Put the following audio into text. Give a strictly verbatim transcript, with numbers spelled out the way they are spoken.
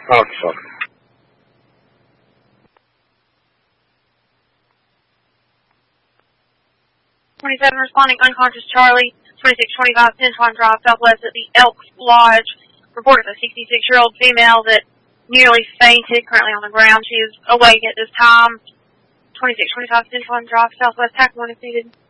Okay. twenty-seven responding unconscious Charlie, twenty-six twenty-five Penton Drive Southwest at the Elks Lodge. Reported a sixty-six-year-old female that nearly fainted, currently on the ground. She is awake at this time. twenty-six twenty-five Penton Drive Southwest, TAC one if needed.